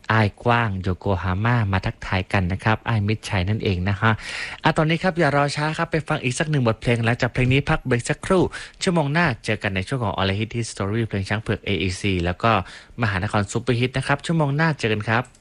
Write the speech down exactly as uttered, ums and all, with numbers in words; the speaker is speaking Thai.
อายกว้างโยโกฮาม่ามาทักทายกันนะครับอายมิตรชัยนั่นเองนะฮะอ่ะตอนนี้ครับอย่ารอช้าครับไปฟังอีกสักหนึ่งบทเพลงหลังจากเพลงนี้พักเบรกสักครู่ชั่วโมงหน้าเจอกันในช่วงของ All Hit Hit Story เพลงช้างเผือก เอ อี ซี แล้วก็มหานครซูเปอร์ฮิตนะครับชั่วโมงหน้าเจอกันครับ